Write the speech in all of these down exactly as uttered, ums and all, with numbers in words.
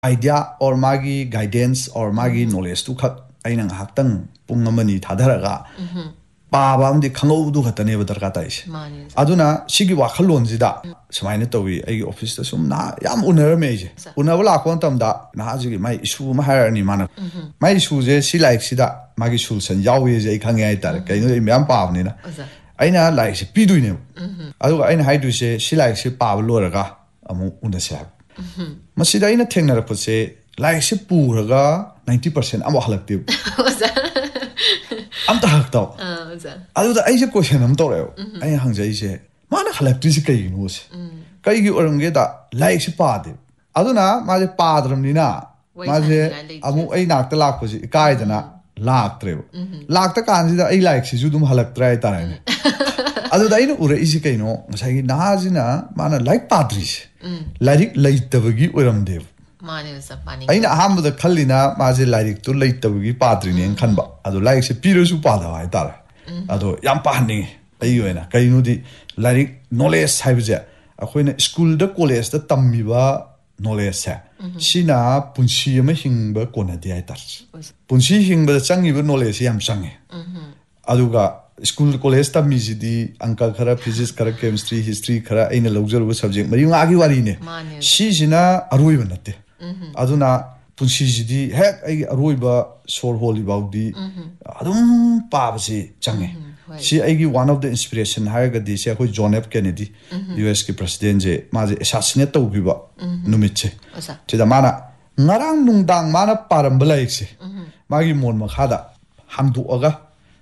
idea or magi guidance or magi knowledge to cut aina ngahaktan pung amani thadaraga paaba amdi khangou du khatane ba darka tais aduna sigi wakhalon jida samaina tawi ai office ta sum na yam unar me je unawala lakon tamda na jigi mai issue ma harani mana mai issue je si like sida magi solution yawi je khange ai tar kaino myam paabni na aina like se piduine adu aina haidu se si like se paab loraga amu unase masida aina thengna pose like se puraga ninety percent am halakti am ta haktaw adu da aise question am tore ai hangjai se mana halakti se kai no se kai gi orange da like se paade aduna ma je paadram ni na ma je amu ai nakta lak pose kai dana laktre lakta kan si da ai like se ju dum halaktra ai ta ne adu da ina ura isi kai no ngasai gi na jina mana like padris like leitabagi oram dev mane sa pani aina aham da khallina maje like to leitabagi padri ne khanba adu like se piro su pada ai tar adu yam pahni ai yoina kai nu di like knowledge haibaje akhoina school da college da tammi ba knowledge sa sina punsi ma hingba kona di ai tar punsi hingba changi ba knowledge yam changi aduga school college ta mizidi anka khara physics khara chemistry history khara aina logjar bu subject mari ngagi wari ne si sina aroi banate aduna punsi jidi hek ai aroi ba sor holi baudi adum pabsi change si ai gi one of the inspiration haiga di se khoi John F Kennedy U S ki president je ma je assassinate to biba numit che chida mana ngarang nungdang mana parambla ikse magi mon ma khada hamdu aga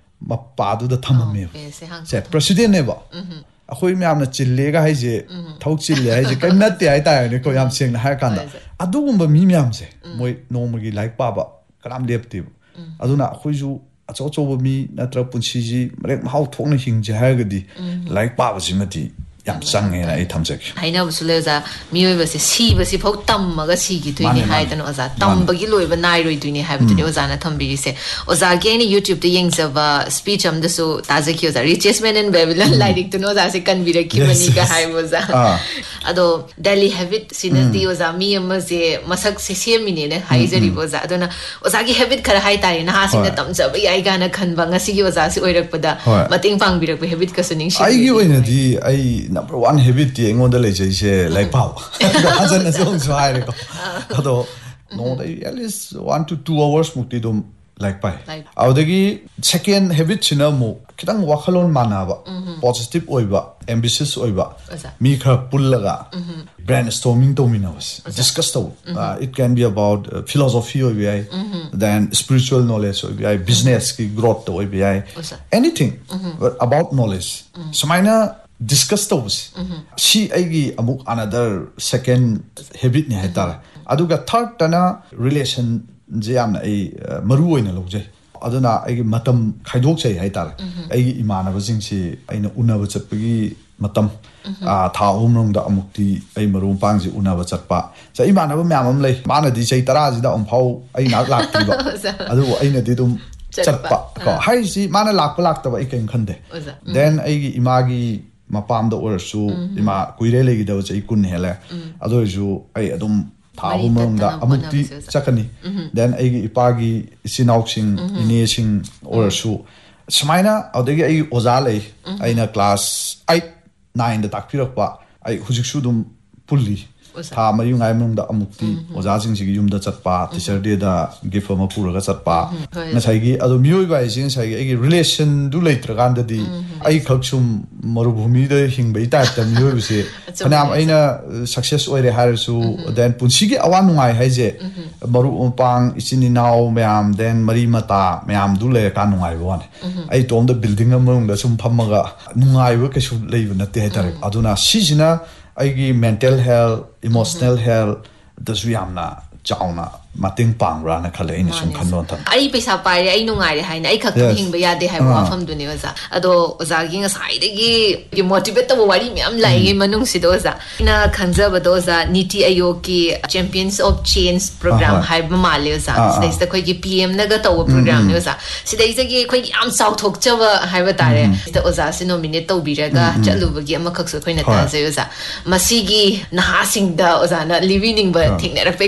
mapadu da thamame se president ne ba akhoi myam na chille ga hai je thau chille hai je kai natte ai ta ne ko yam seng na ha kan da adugumba mi myam se moi nomagi like pa ba kalam lepti aduna akhoi ju acho cho ba mi natra punsi ji rek hau thokna hing je ha ga di like pa ba ji mati yam sang ne ai thamjak haina busule za mioi ba se si ba si phok tam ma ga si gi thoi ni hai tan oza tam ba gi loi ba nai roi tu ni hai bu ni oza na thambi se oza ge ni YouTube de yeng sa ba speech am de so ta za ki oza richest man in Babylon like tu no za se kan bi ra ki mani ga hai oza ado daily habit sinati oza mi am se masak se se mi ne hai jari oza adona oza gi habit khara hai tai na ha sin da tam sa ba ai ga na khan ba ngasi gi oza se oirak pada mating pang bi rak ba habit ka suning shi ai gi oina di ai number one habit ti engon da le je se like power hasan na song so hai ko ado no dai at least one to two hours mukti dum like pai audagi second habit china mo kitang wakhalon manaba positive oiba ambitious oiba mi kha pullaga brainstorming to minos discuss to it can be about uh, philosophy or bi then spiritual knowledge or bi business ki growth to bi anything but about knowledge samaina discuss those she aigi amuk another second habit ni hai tar aduga third tana relation je amna ai maru oina lojai aduna aigi matam khaidok chai hai tar aigi imana ba jing si aina unaba chapgi matam a tha umrong da amukti ai marum pang ji unaba chappa sa imana ba myam am lei mana di chai tara ji da umphau ai na lak ti ba adu aina di dum chappa ko hai si mana lak lak ta ba iken khande then aigi imagi mapam da orsu ima kuire legi da chai kun hele ado ju ai adum thahumrong da amukti chakani then ai ipagi sinauksing inesing orsu samaina adegi ai oza lei aina class eight nine da takpirakpa ai hujiksu dum pulli tha mayu ngai mung da amukti oza jing ji yum da chatpa teacher day da gift ma pura ga chatpa na sai gi ado mioi bai jing sai gi ai relation du leitra gan da di ai khaksum marubhumi da hing bai ta ta mioi bi se phanam aina success oi re har su then punsi gi awan ngai hai je maru pang ichini naw myam then mari mata myam du le ka ngai wan ai tom da building among da sum phamaga ngai wa ka su leiba na te tar aduna sijina aigi mental health emotional health dasu yamna chauna mating pangra na khale ini sum khanon ta ai pesa pai ai nungai re haina ai khak hing ba ya de hai wa pham du ne oza ado oza gi nga sai de gi gi motivate to wari mi am lai gi manung si do oza na khanja ba do oza niti ayog ki champions of change program hai ba ma le oza sidai sta khoi gi P M na ga to program ne oza sidai ja gi khoi gi am sau thok cha ba hai ba tare sta oza si nominate to bi ra ga chalu ba gi am khak so khoi na ta je oza masi gi na ha sing da oza na living ba thing na experience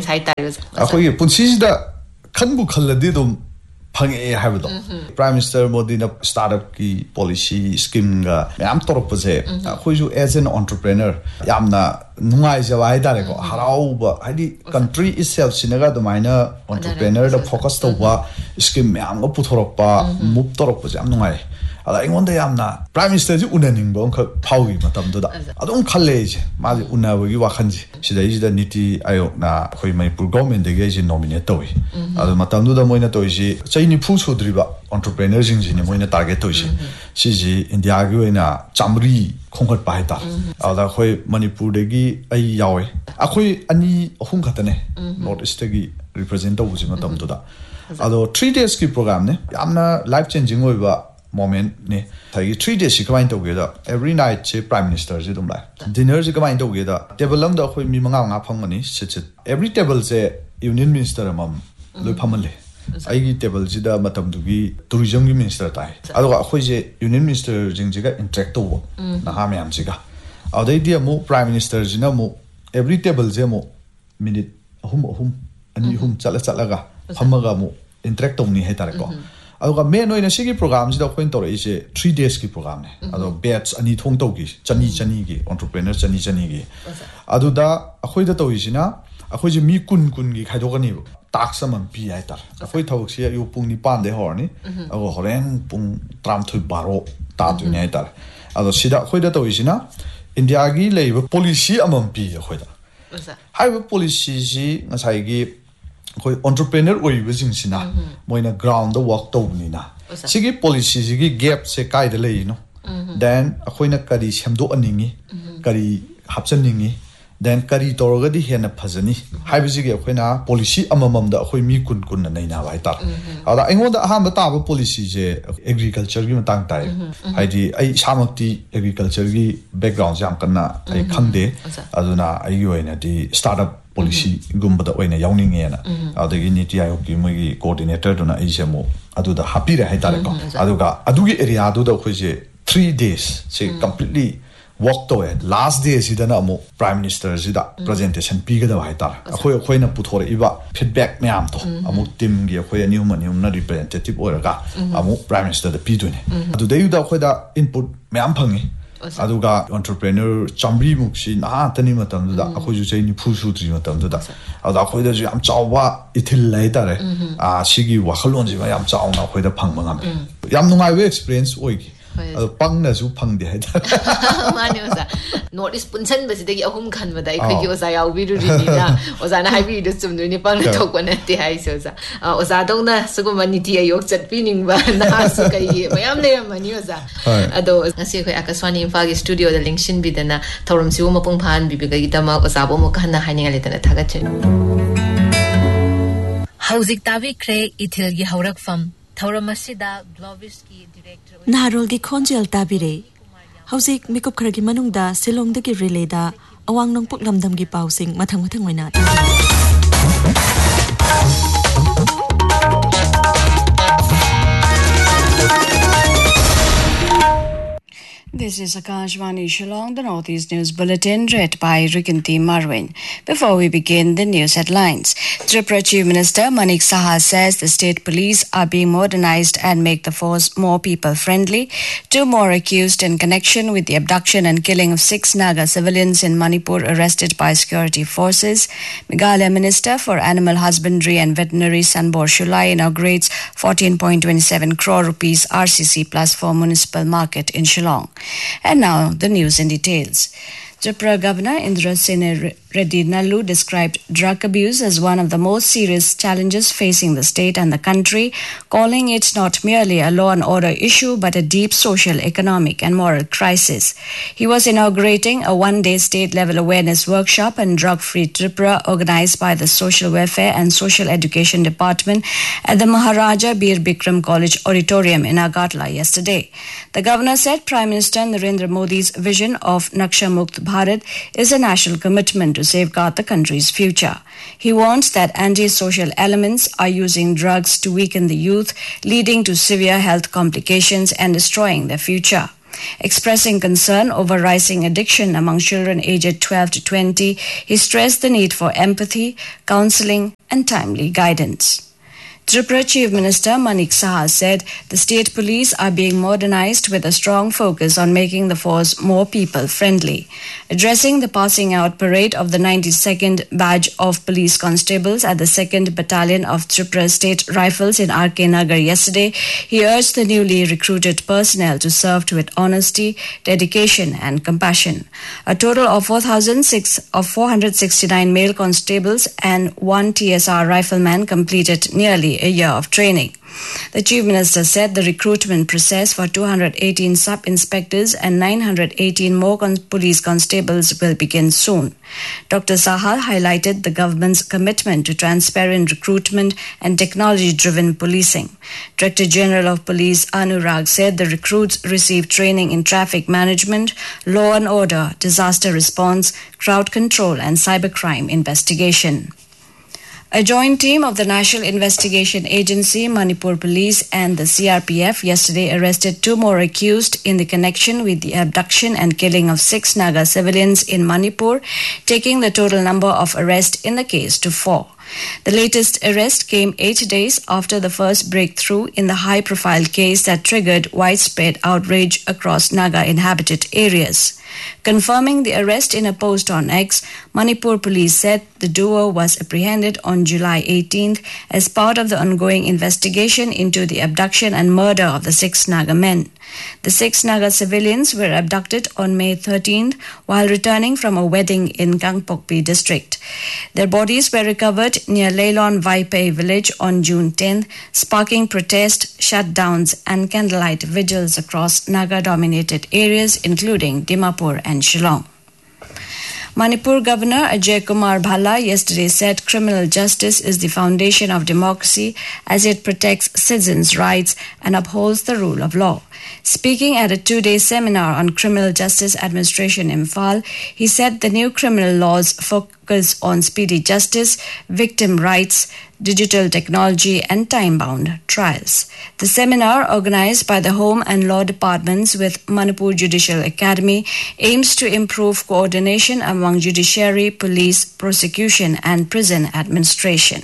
experience hai tare akoi punsi da khanbu khalladi dum phange habdo Prime Minister Modi na startup ki policy scheme ga yam torok pase akoi ju as an entrepreneur yamna nungai jawa hai dare ko harau ba hadi country itself sinaga the minor entrepreneur da focus to ba scheme yam go puthorok pa move torok pa yam nungai ala ingonda yamna Prime Minister ji unaning ba kha phawi matam do da adum khalle je ma ji unawa gi wakhan ji sida ji da niti ayok na khoi mai pur government de ge ji nominate toy adu matam do da moina toy ji chaini phu chodri ba entrepreneur jing ji ni moina target toy ji si ji India gi oina chamri khongkhat pa ta ada khoi Manipur de gi ai yawe akhoi ani ahum khatane north east gi represent to ji matam do da ado three days ki program ne yamna life changing oi ba moment ne thagi three days ki kain to ge da every night che Prime Minister ji dum lai dinner ji kain to ge da table lam da khoi mi manga nga phang mani sit sit every table se Union Minister amam loi phamale ai gi table ji da matam du gi tourism gi minister tai ado ga khoi je Union Minister jing ji ga interact to na ha me am ji ga adai dia mo Prime Minister ji na mo every table je mo minute hum hum ani hum chala chala ga phamaga mo interact to ni he tar ko aduga main oina sigi program ji da point to ise three days ki program ne ado batch ani thong to gi chani chani gi entrepreneur chani chani gi adu da akhoi da to isina akhoi ji mi kun kun gi khai dogani tax sam pi ai tar akhoi thawk sia yu pung ni pan de hor ni ago horen pung tram thui baro ta du ne tar ado sida akhoi da to isina India gi leiba policy amam pi akhoi da hai policy ji ngasai gi khoi entrepreneur oi wajing sina moina ground the work to ni na sigi policy sigi gap se kai de lei no then akhoina kari semdo aningi kari hapchan ningi then kari toroga di hena phajani haibi sigi akhoina policy amamam da akhoi mi kun kun na nei na bai tar ada engon da ha ta ba policy je agriculture gi matang tai haidi ai samakti agriculture gi background jam kanna ai khangde aduna ai gi oina di startup policy gumba da oina yawning ena adagi niti ayok ki mogi coordinator dona isemo adu da happy re haitare ko aduga adugi area adu da khoje three days se completely walk to it last day sida na mo Prime Minister sida presentation pi ga da haitar akhoi akhoi na puthore iba feedback me am to amu team gi akhoi ani hum ani hum na representative oraga amu Prime Minister da pi dune adu da yu da akhoi da input me am phangi aduga entrepreneur chamri mukshi na tani matam da akhoi ju chai ni phusu tri matam da ada akhoi da ju am chawa ithil lai tare a sigi wakhalon ji ma yam chaw na akhoi da phang mangam yam nungai we experience oi gi pang na su phang de hai mane oza notice punchen basi de ahum khan ba dai khoi gi oza yaw bi ru ri ni na oza na hai bi de sum ni pang na thok na te hai se oza oza dong na sugu mani ti ayok chat pi ning ba na su kai mayam le mani oza ado ngasi khoi akaswani imphal gi studio da linkshin bi da na thorum si mo pung phan bi bi ga gi tama oza bo mo khan na haninga le ta na thaga che hauzik tawi kre ithil gi haurak fam thorum asida glovis ki director Narol gi khonjel tabire hauzik mikup khara gi manungda Silong da gi relay da awang nong puk lamdam gi pausing mathang mathang oina This is Akashvani Shillong, the Northeast News Bulletin, read by Rikinti Marwin. Before we begin, the news headlines. Tripura Chief Minister Manik Saha says the state police are being modernized and make the force more people-friendly. Two more accused in connection with the abduction and killing of six Naga civilians in Manipur arrested by security forces. Meghalaya Minister for Animal Husbandry and Veterinary Sanbor Shulai inaugurates fourteen point two seven crore rupees R C C plus for municipal market in Shillong. And now the news in details. Tripura Governor Indra Sene Reddy Nallu described drug abuse as one of the most serious challenges facing the state and the country, calling it not merely a law and order issue but a deep social, economic and moral crisis. He was inaugurating a one-day state-level awareness workshop on drug-free Tripura organized by the Social Welfare and Social Education Department at the Maharaja Bir Bikram College Auditorium in Agartala yesterday. The governor said Prime Minister Narendra Modi's vision of Naksha Mukt Bharat is a national commitment to safeguard the country's future. He warns that anti-social elements are using drugs to weaken the youth, leading to severe health complications and destroying their future. Expressing concern over rising addiction among children aged twelve to twenty, he stressed the need for empathy, counseling, and timely guidance. Tripura Chief Minister Manik Saha said the state police are being modernized with a strong focus on making the force more people-friendly. Addressing the passing out parade of the ninety-second Badge of Police Constables at the second Battalion of Tripura State Rifles in R K Nagar yesterday, he urged the newly recruited personnel to serve with honesty, dedication and compassion. A total of four thousand four hundred sixty-nine male constables and one T S R rifleman completed nearly a year of training. The Chief Minister said the recruitment process for two hundred eighteen sub-inspectors and nine hundred eighteen more con- police constables will begin soon. Doctor Saha highlighted the government's commitment to transparent recruitment and technology-driven policing. Director General of Police Anurag said the recruits receive training in traffic management, law and order, disaster response, crowd control and cybercrime investigation. A joint team of the National Investigation Agency, Manipur Police and the C R P F yesterday arrested two more accused in the connection with the abduction and killing of six Naga civilians in Manipur, taking the total number of arrests in the case to four. The latest arrest came eight days after the first breakthrough in the high-profile case that triggered widespread outrage across Naga-inhabited areas. Confirming the arrest in a post on X, Manipur police said the duo was apprehended on July eighteenth as part of the ongoing investigation into the abduction and murder of the six Naga men. The six Naga civilians were abducted on May thirteenth while returning from a wedding in Gangpokpi district. Their bodies were recovered near Leilon Vaipai village on June tenth, sparking protest, shutdowns and candlelight vigils across Naga-dominated areas including Dimapur and Shillong. Manipur Governor Ajay Kumar Bhalla yesterday said criminal justice is the foundation of democracy as it protects citizens' rights and upholds the rule of law. Speaking at a two-day seminar on criminal justice administration in Imphal, he said the new criminal laws focus on speedy justice, victim rights, digital technology and time-bound trials. The seminar, organized by the Home and Law Departments with Manipur Judicial Academy, aims to improve coordination among judiciary, police, prosecution and prison administration.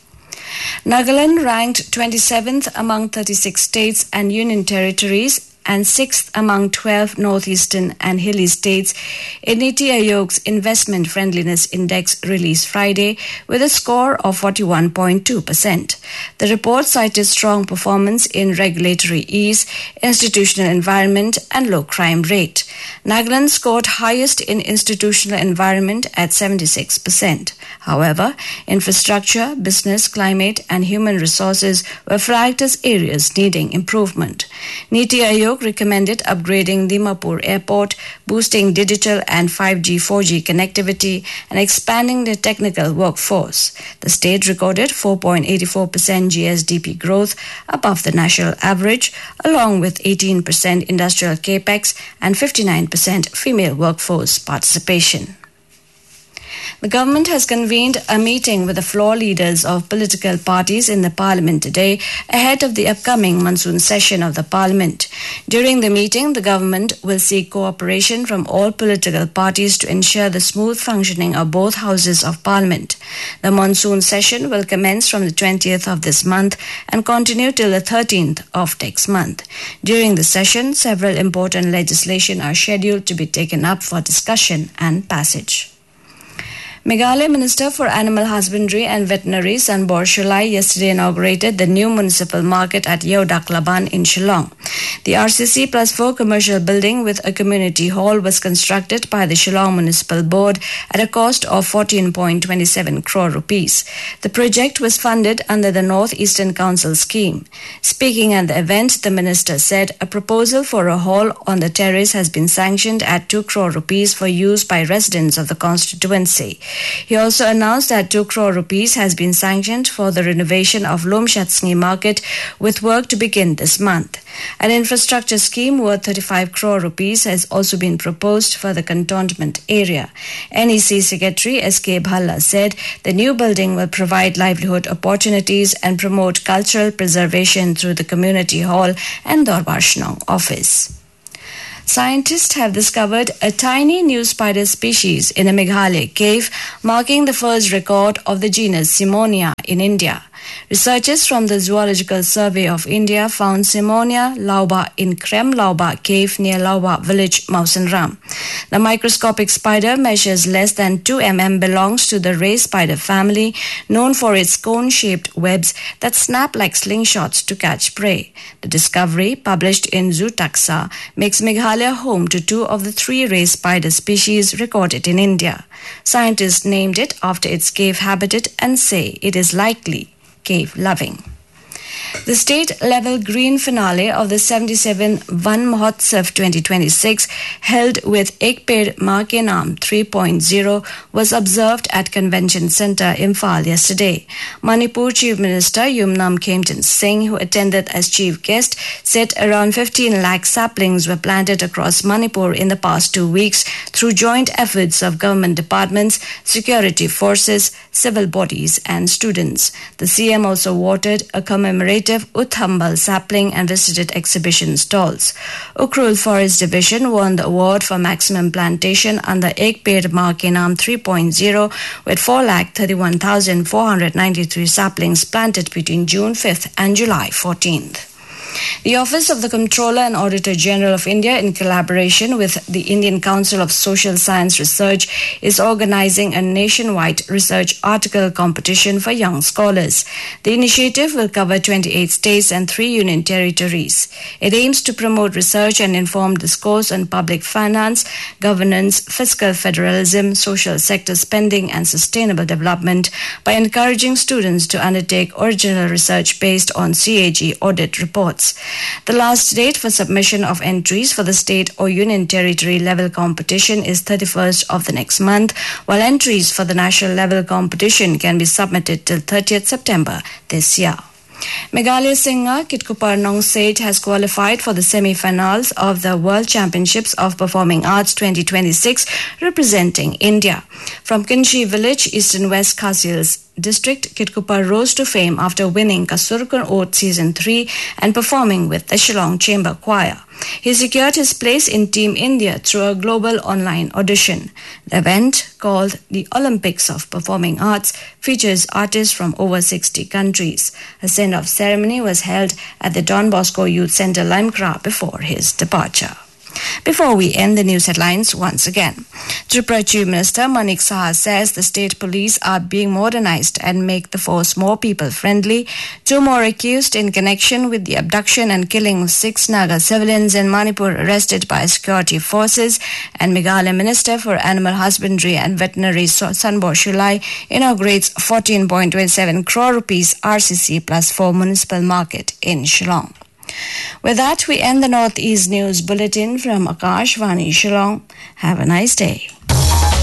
Nagaland ranked twenty-seventh among thirty-six states and union territories and sixth among twelve northeastern and hilly states in Niti Aayog's Investment Friendliness Index released Friday with a score of forty-one point two percent. The report cited strong performance in regulatory ease, institutional environment and low crime rate. Nagaland scored highest in institutional environment at seventy-six percent. However, infrastructure, business, climate and human resources were flagged as areas needing improvement. Niti Aayog recommended upgrading Dimapur Airport, boosting digital and five G four G connectivity, and expanding the technical workforce. The state recorded four point eight four percent G S D P growth above the national average, along with eighteen percent industrial capex and fifty-nine percent female workforce participation. The government has convened a meeting with the floor leaders of political parties in the parliament today ahead of the upcoming monsoon session of the parliament. During the meeting, the government will seek cooperation from all political parties to ensure the smooth functioning of both houses of parliament. The monsoon session will commence from the twentieth of this month and continue till the thirteenth of next month. During the session, several important legislation are scheduled to be taken up for discussion and passage. Meghalaya Minister for Animal Husbandry and Veterinary Sanbor Shalai yesterday inaugurated the new municipal market at Yeodak Laban in Shillong. The R C C plus four commercial building with a community hall was constructed by the Shillong Municipal Board at a cost of fourteen point two seven crore rupees. The project was funded under the North Eastern Council scheme. Speaking at the event, the minister said a proposal for a hall on the terrace has been sanctioned at two crore rupees for use by residents of the constituency. He also announced that two crore rupees has been sanctioned for the renovation of Lomshatsngi market, with work to begin this month. An infrastructure scheme worth thirty-five crore rupees has also been proposed for the cantonment area. N E C Secretary S K Bhalla said the new building will provide livelihood opportunities and promote cultural preservation through the community hall and Dorbar Shnong office. Scientists have discovered a tiny new spider species in a Meghalaya cave, marking the first record of the genus Simonia in India. Researchers from the Zoological Survey of India found Simonia lauba in Krem Lauba cave near Lauba village, Mausanram. The microscopic spider measures less than two millimeters, belongs to the ray spider family, known for its cone-shaped webs that snap like slingshots to catch prey. The discovery, published in Zootaxa, makes Meghalaya home to two of the three ray spider species recorded in India. Scientists named it after its cave habitat and say it is likely cave-loving. The state-level green finale of the seventy-seventh Van Mahotsav twenty twenty-six, held with Ek Ped Maa Ke Naam three point oh, was observed at Convention Centre, Imphal yesterday. Manipur Chief Minister Yumnam Khamten Singh, who attended as chief guest, said around fifteen lakh saplings were planted across Manipur in the past two weeks through joint efforts of government departments, security forces, civil bodies and students. The C M also watered a commemorative Uthambal sapling and visited exhibition stalls. Ukhrul Forest Division won the award for maximum plantation under Ek Ped Maa Ke Naam three point oh with four lakh thirty-one thousand four hundred ninety-three saplings planted between June fifth and July fourteenth. The Office of the Comptroller and Auditor General of India, in collaboration with the Indian Council of Social Science Research, is organizing a nationwide research article competition for young scholars. The initiative will cover twenty-eight states and three union territories. It aims to promote research and informed discourse on public finance, governance, fiscal federalism, social sector spending, and sustainable development by encouraging students to undertake original research based on C A G audit reports. The last date for submission of entries for the state or union territory level competition is thirty-first of the next month, while entries for the national level competition can be submitted till thirtieth September this year. Meghalaya singer Kitkupar Nongsage has qualified for the semi-finals of the World Championships of Performing Arts twenty twenty-six, representing India. From Kinchi village, Eastern West Khasiels district, Kitkupar rose to fame after winning Kasurkun Ode Season three and performing with the Shillong Chamber Choir. He secured his place in Team India through a global online audition. The event, called the Olympics of Performing Arts, features artists from over sixty countries. A send-off ceremony was held at the Don Bosco Youth Centre, Limekra, before his departure. Before we end the news headlines once again, Tripura Chief Minister Manik Saha says the state police are being modernized and make the force more people-friendly. Two more accused in connection with the abduction and killing of six Naga civilians in Manipur arrested by security forces, and Meghalaya Minister for Animal Husbandry and Veterinary Sanbor Shulai inaugurates fourteen point two seven crore rupees R C C plus four municipal market in Shillong. With that, we end the Northeast News Bulletin from Akashvani Shillong. Have a nice day.